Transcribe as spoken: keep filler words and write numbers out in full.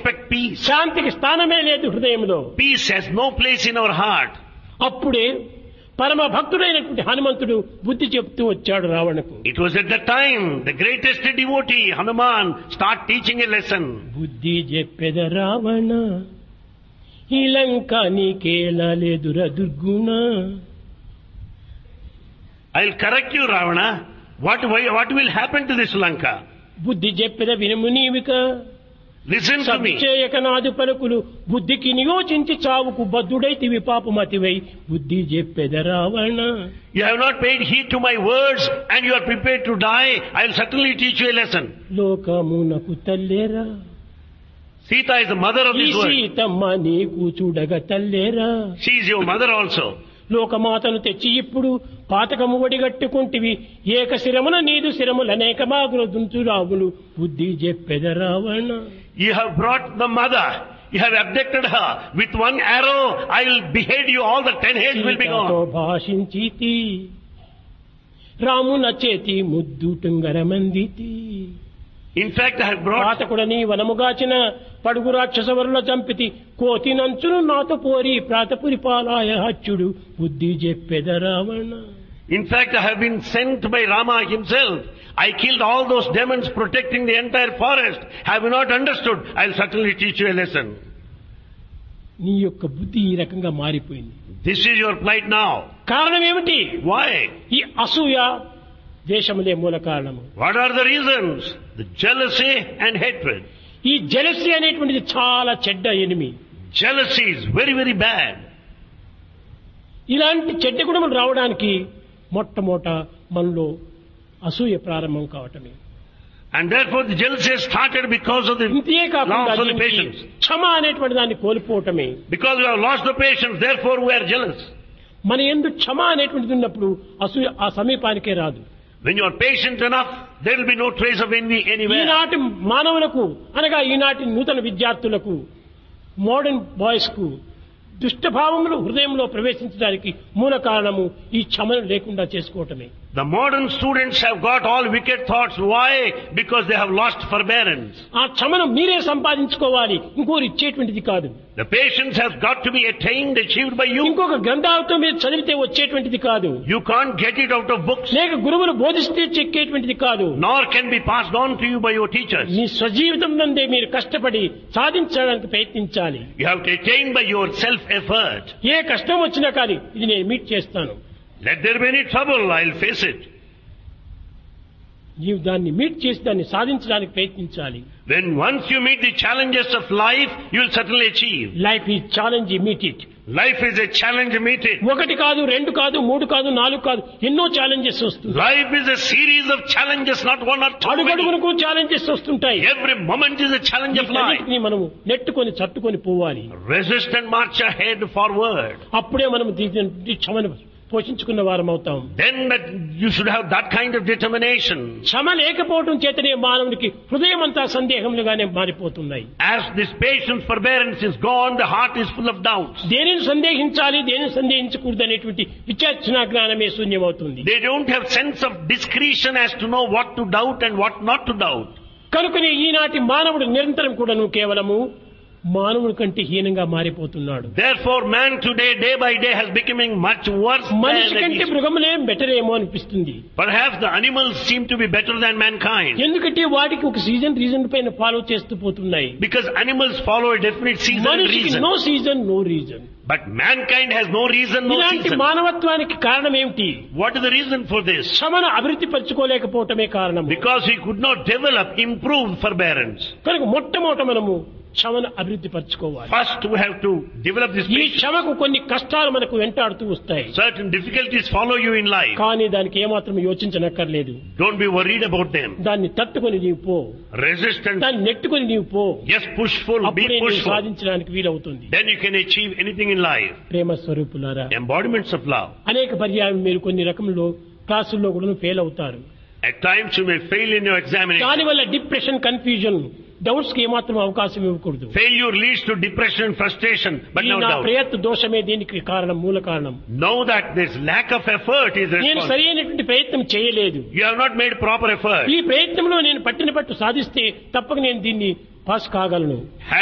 expect peace. శాంతికి స్థానమే లేదు హృదయంలో. Peace has no place in our heart. అప్పుడే పరమ భక్తుడైనటువంటి హనుమంతుడు బుద్ధి చెప్తూ వచ్చాడు రావణకు. It was at that time the greatest devotee, Hanuman, start teaching a lesson. బుద్ధి చెప్పెద రావణ ఈ లంక నీకేలా లేదురా దుర్గుణ. I'll correct you, Ravana. What, what will happen to this Lanka? బుద్ధి చెప్పెద వినుము నీవిక. Listen to me. సత్యయక నాదు పలుకులు బుద్ధికి నియోజించి చావుకు బద్ధుడైతివి పాపమతివై బుద్ధి చెప్పెద Ravana. You have not paid heed to my words and you are prepared to die. I'll certainly teach you a lesson. లోకమునకు తల్లేరా Sita is the mother of ఈ this world. Seethamma నీకు చూడగ తల్లేరా. She is your mother also. లోకమాతను తెచ్చి ఇప్పుడు పాతకము ఒడిగట్టుకుంటివి ఏక శిరమున నీదు శిరములు అనేక మాగులు రావులు బుద్ధి చెప్పెద Ravana. You have brought the mother. You have abducted her. With one arrow, I will behead you. All the ten heads will be సీతతో gone. భాషించితి రామున చేతి ముద్దు టుంగరమందితి. In fact, I have brought... పాతకుడని వనముగాచిన పడుగు రాక్షసవరుల చంపితి కోతి నంచును నాతో పోరి ప్రాతపురి పాలాయ హచ్చుడు బుద్ధి చెప్పెద Ravana. In fact, I have been sent by Rama himself. I killed all those demons protecting the entire forest. Have you not understood? I'll certainly teach you a lesson. నీ యొక్క బుద్ధి ఈ రకంగా మారిపోయింది. This is your plight now. కారణం ఏమిటి? Why? ఈ అసూయ ద్వేషములే మూల కారణము. What are the reasons? The jealousy and hatred. ఈ జెలసీ అనేటువంటిది చాలా చెడ్డ enemy. Jealousy is very, very bad. ఇలాంటి చెడ్డ గుణములు రావడానికి మొట్టమొదట మనలో అసూయ ప్రారంభం కావటమే. And therefore the jealousy has started because of the ఇంతే కాకుండా loss of the దీనికి patience. క్షమ అనేటువంటి దాన్ని కోల్పోవటమే. Because we have lost the patience, therefore we are jealous. మన యందు క్షమ అనేటువంటిది ఉన్నప్పుడు అసూయ ఆ సమీపానికే రాదు. When you are patient enough, there will be no trace of envy anywhere. ఈనాటి మానవులకు అనగా ఈనాటి నూతన విద్యార్థులకు మోడర్న్ బాయ్స్ కు దుష్టభావములు హృదయంలో ప్రవేశించడానికి మూల కారణము ఈ క్షమను లేకుండా చేసుకోవటమే. The modern students have got all wicked thoughts. Why? Because they have lost forbearance. ఆ క్షమను మీరే సంపాదించుకోవాలి, ఇంకోరు ఇచ్చేటువంటిది కాదు. The patience has got to be attained, achieved by you. ఇంకొక గ్రంథాలతో మీరు చదివితే వచ్చేటువంటిది కాదు. You can't get it out of books. లేక గురువులు బోధిస్తే చెక్కేటువంటిది కాదు. Nor can be passed on to you by your teachers. మీ స్వజీవితం నందే మీరు కష్టపడి సాధించడానికి ప్రయత్నించాలి. You have to attain by your self-effort. ఏ కష్టం వచ్చినా కానీ ఇది నేను మీట్ చేస్తాను. Let there be any trouble, I'll face it. నీవు దాన్ని మీట్ చేసి దాన్ని సాధించడానికి ప్రయత్నించాలి. When once you meet the challenges of life, you will certainly achieve. Life ఈ challenge meet it. Life is a challenge, meet it. ఒకటి కాదు, రెండు కాదు, మూడు కాదు, నాలుగు కాదు, ఎన్నో ఛాలెంజెస్ వస్తుంది. Life is a series of challenges, not one or two. అడుగడుగునకు challenges వస్తుంటాయి. Every moment is a challenge of life. వీటన్నిటిని మనము నెట్టుకొని చట్టుకొని పోవాలి. Resist and march ahead forward. అప్పుడే మనం దీని క్షమను పోషించుకున్న వారం అవుతాం. Then that you should have that kind of determination. క్షమ లేకపోవడం చేతనే మానవునికి హృదయం అంతా సందేహములుగానే మారిపోతున్నాయి. As this patience, forbearance is gone, the heart is full of doubts. దేనిని సందేహించాలి, దేనిని సందేహించకూడదు అనేటువంటి విచక్షణ జ్ఞానమే శూన్యమవుతుంది. They don't have sense of discretion as to know what to doubt and what not to doubt. కనుకనే ఈనాటి మానవుడు నిరంతరం కూడాను కేవలము మానవుడి కంటే హీనంగా మారిపోతున్నాడు. Therefore man today, day by day, has becoming much worse మనిషి than కంటే the మృగములే బెటర్ ఏమో అనిపిస్తుంది. Perhaps the animals seem to be better than mankind. ఎందుకంటే వాటికి ఒక సీజన్ రీజన్ పైన ఫాలో చేస్తూ పోతున్నాయి. Because animals follow a definite season and మనిషికి reason. No season no reason. But mankind has no reason, no ఇలాంటి season. మానవత్వానికి కారణం ఏమిటి? What is the reason for this? క్షమను అభివృద్ధి పరచుకోలేకపోవటమే కారణం. Because he could not develop, improve forbearance. కనుక మొట్టమొదట మనము క్షమను అభివృద్ధి పరచుకోవాలి. First we have to develop this ఈ patience. క్షమకు కొన్ని కష్టాలు మనకు వెంటాడుతూ వస్తాయి. Certain difficulties follow you in life. కానీ దానికి ఏమాత్రం యోచించనక్కర్లేదు. Don't be worried about them. దాన్ని తట్టుకొని నీవు పో. Resistance. దాన్ని నెట్టుకొని నీవు పో. Yes, pushful, be అప్పుడే నీవు pushful. సాధించడానికి వీలవుతుంది. Then you can achieve anything in life. ప్రేమ స్వరూపులారా, Embodiments of love. అనేక పర్యాయం మీరు కొన్ని రకములో క్లాసుల్లో కూడా ఫెయిల్ అవుతారు. At times you may fail in your examination. దానివల్ల డిప్రెషన్, కన్ఫ్యూజన్, డౌట్స్ కి ఏమాత్రం అవకాశం ఇవ్వకూడదు. Failure leads to depression and frustration, but ఈ no నా doubt. ప్రయత్న దోషమే దీనికి కారణం, మూల కారణం. Know that this lack of effort is నేను responsible. సరైనటువంటి ప్రయత్నం చేయలేదు. You have not made proper effort. ఈ ప్రయత్నంలో నేను పట్టిన పట్టు సాధిస్తే తప్పక నేను దీన్ని పాస్ కాగలను.